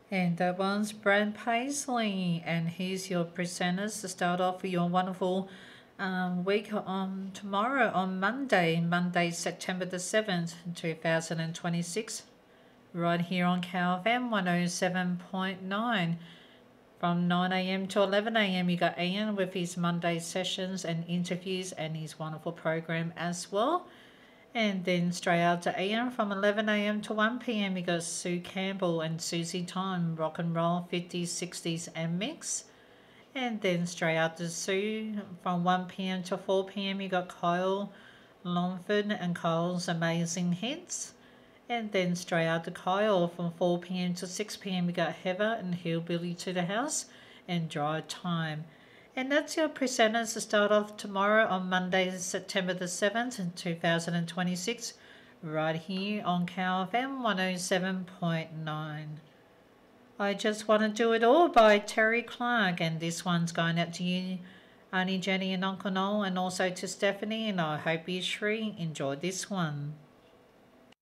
And that one's Brent Paisley, and he's your presenters to start off with your wonderful week on tomorrow on Monday, September the 7th, 2026, right here on KFM 107.9. From 9 a.m. to 11 a.m. you got Ian with his Monday sessions and interviews and his wonderful program as well. And then straight after Ian from 11 a.m. to 1 p.m. you got Sue Campbell and Susie Time, rock and roll 50s, 60s and mix. And then straight after Sue from 1 p.m. to 4 p.m. you got Kyle Longford and Kyle's Amazing Hits. And then straight after Kyle from 4 p.m. to 6 p.m. we got Heather and Hillbilly to the House and Drive Time. And that's your presenters to start off tomorrow on Monday, September the 7th, 2026, right here on KFM 107.9. I Just Want to Do It All by Terry Clark, and this one's going out to you, Auntie Jenny and Uncle Noel, and also to Stephanie, and I hope you three enjoy this one.